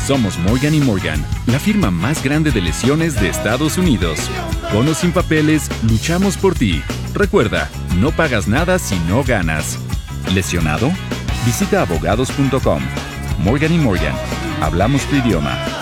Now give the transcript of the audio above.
Somos Morgan & Morgan, la firma más grande de lesiones de Estados Unidos. Con o sin papeles, luchamos por ti. Recuerda, no pagas nada si no ganas. ¿Lesionado? Visita abogados.com. Morgan & Morgan. Hablamos tu idioma.